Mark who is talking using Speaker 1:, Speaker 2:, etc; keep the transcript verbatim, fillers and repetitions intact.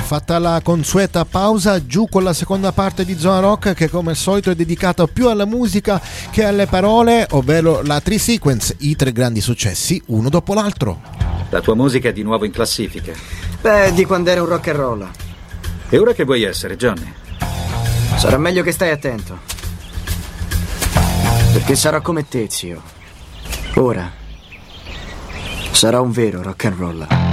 Speaker 1: fatta la consueta pausa, giù con la seconda parte di Zona Rock, che come al solito è dedicata più alla musica che alle parole, ovvero la Three Sequence, i tre grandi successi uno dopo l'altro.
Speaker 2: La tua musica è di nuovo in classifica.
Speaker 3: Beh, di quando era un rock and roll.
Speaker 2: E ora che vuoi essere, Johnny?
Speaker 3: Sarà meglio che stai attento, perché sarò come te, zio. Ora sarò un vero rock and roll.